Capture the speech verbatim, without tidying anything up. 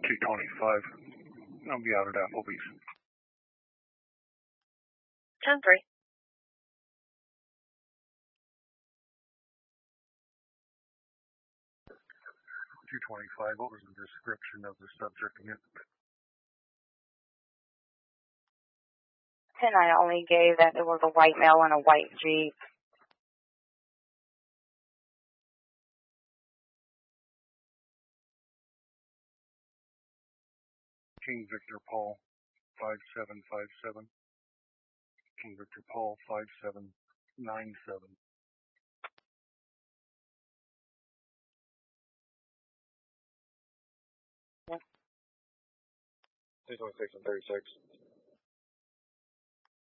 two twenty-five. I'll be out at Applebee's. ten three. two twenty-five, what was the description of the subject again? ten I only gave that it was a white male in a white Jeep. King Victor Paul, five seven five seven. King Victor Paul, five seven nine seven. Yeah. two twenty-six and thirty-six.